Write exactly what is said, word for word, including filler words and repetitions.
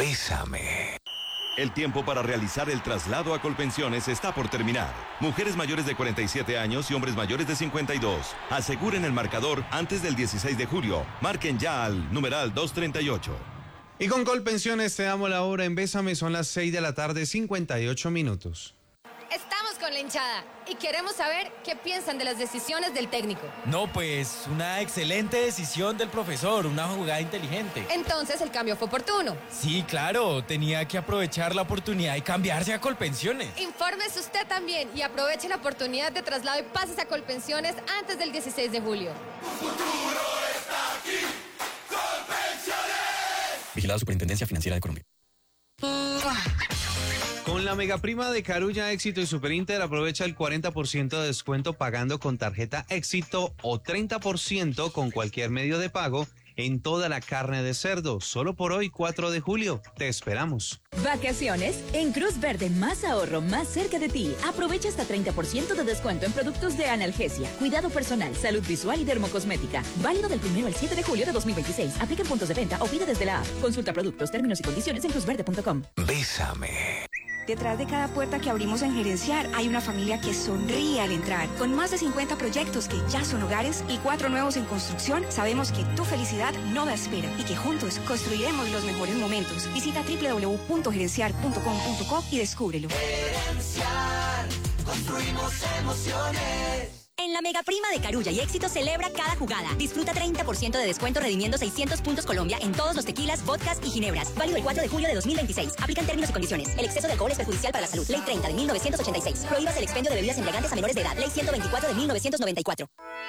Bésame. El tiempo para realizar el traslado a Colpensiones está por terminar. Mujeres mayores de cuarenta y siete años y hombres mayores de cincuenta y dos. Aseguren el marcador antes del dieciséis de julio. Marquen ya al numeral doscientos treinta y ocho. Y con Colpensiones te damos la hora en Bésame, son las seis de la tarde, cincuenta y ocho minutos. Estamos con la hinchada y queremos saber qué piensan de las decisiones del técnico. No, pues una excelente decisión del profesor, una jugada inteligente. Entonces el cambio fue oportuno. Sí, claro, tenía que aprovechar la oportunidad y cambiarse a Colpensiones. Infórmese usted también y aproveche la oportunidad de traslado y pases a Colpensiones antes del dieciséis de julio. Tu futuro está aquí. Colpensiones. Vigilada Superintendencia Financiera de Colombia. Con la megaprima de Carulla Éxito y Superinter aprovecha el cuarenta por ciento de descuento pagando con tarjeta Éxito o treinta por ciento con cualquier medio de pago en toda la carne de cerdo. Solo por hoy, cuatro de julio. Te esperamos. Vacaciones en Cruz Verde, más ahorro, más cerca de ti. Aprovecha hasta treinta por ciento de descuento en productos de analgesia, cuidado personal, salud visual y dermocosmética. Válido del primero al siete de julio de dos mil veintiséis. Aplica en puntos de venta o pide desde la app. Consulta productos, términos y condiciones en cruz verde punto com. Bésame. Detrás de cada puerta que abrimos en Gerenciar hay una familia que sonríe al entrar. Con más de cincuenta proyectos que ya son hogares y cuatro nuevos en construcción, sabemos que tu felicidad no da espera y que juntos construiremos los mejores momentos. Visita doble u doble u doble u punto gerenciar punto com punto co y descúbrelo. Gerenciar, construimos emociones. En la Mega Prima de Carulla y Éxito celebra cada jugada. Disfruta treinta por ciento de descuento redimiendo seiscientos puntos Colombia en todos los tequilas, vodkas y ginebras. Válido el cuatro de julio de dos mil veintiséis. Aplican términos y condiciones. El exceso de alcohol es perjudicial para la salud. Ley treinta de mil novecientos ochenta y seis. Prohíbas el expendio de bebidas embriagantes a menores de edad. Ley ciento veinticuatro de mil novecientos noventa y cuatro.